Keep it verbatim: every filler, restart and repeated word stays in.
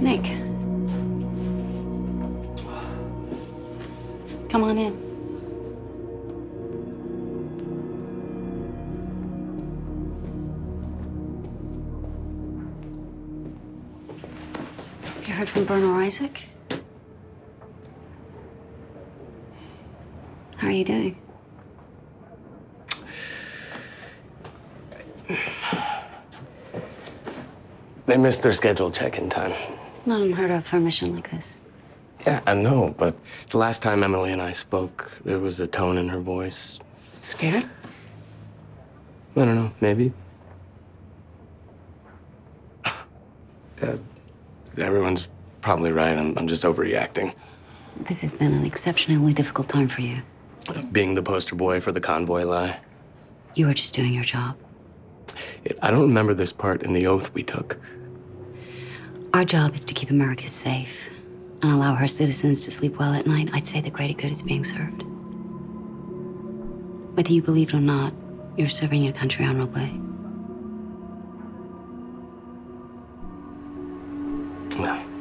Nick. Come on in. You heard from Bernard Isaac? How are you doing? They missed their scheduled check-in time. Not unheard of for a mission like this. Yeah, I know, but the last time Emily and I spoke, there was a tone in her voice. Scared? I don't know, maybe. Uh, everyone's probably right. I'm, I'm just overreacting. This has been an exceptionally difficult time for you. Being the poster boy for the convoy lie. You were just doing your job. It, I don't remember this part in the oath we took. Our job is to keep America safe and allow her citizens to sleep well at night. I'd say the greater good is being served. Whether you believe it or not, you're serving your country honorably. Well,